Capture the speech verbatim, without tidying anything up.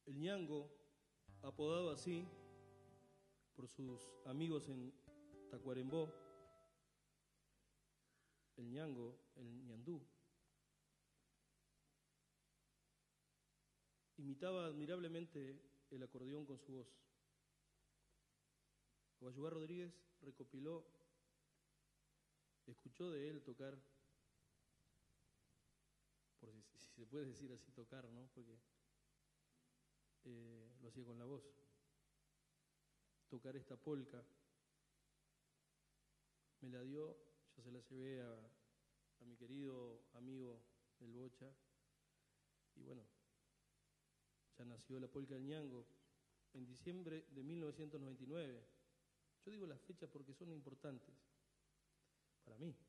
El ñango, apodado así por sus amigos en Tacuarembó, el ñango, el ñandú, imitaba admirablemente el acordeón con su voz. Guayubá Rodríguez recopiló, escuchó de él tocar, por si, si se puede decir así, tocar, ¿no? Porque eh, lo hacía con la voz. Tocar esta polca, me la dio, yo se la llevé a, a mi querido amigo el Bocha, y bueno, ya nació la polca del ñango en diciembre de mil novecientos noventa y nueve. Yo digo las fechas porque son importantes para mí.